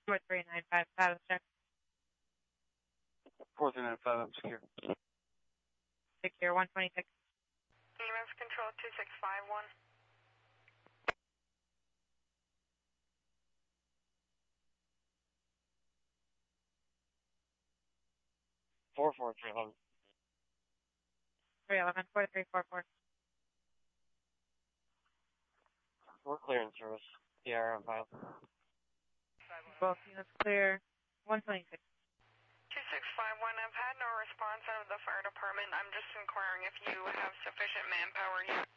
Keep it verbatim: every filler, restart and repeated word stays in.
four three nine five, status check. four three nine five, I'm secure. Secure, one twenty-six. E M S control two six five one. four four three eleven. three eleven, four three four four. We're clearing service. P R on file. Both units clear, one twenty-six. two six five one, I've had no response out of the fire department. I'm just inquiring if you have sufficient manpower yet